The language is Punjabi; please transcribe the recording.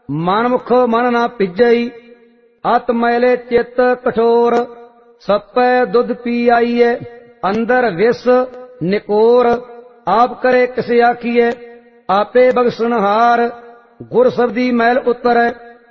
ਮਨਮੁਖ ਮਨ ਨਾ ਭਿਜਈ, ਅਤ ਮੈਲੇ ਚਿਤ ਕਠੋਰ। ਸਪੈ ਦੁੱਧ ਪੀ ਆਈਏ, ਅੰਦਰ ਵਿਸ ਨਿਕੋਰ। ਆਪ ਕਰੇ ਕਿਸ ਆਖੀਏ, ਆਪੇ ਬਖਸ਼ਣਹਾਰ। ਗੁਰ ਸਬਦੀ ਮੈਲ ਉਤਰੈ,